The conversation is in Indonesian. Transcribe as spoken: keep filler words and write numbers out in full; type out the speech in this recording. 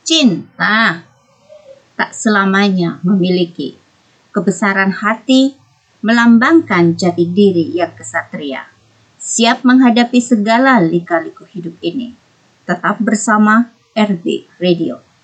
Cinta tak selamanya memiliki kebesaran hati, melambangkan jati diri yang kesatria, siap menghadapi segala lika-liku hidup ini. Tetap bersama R B Radio.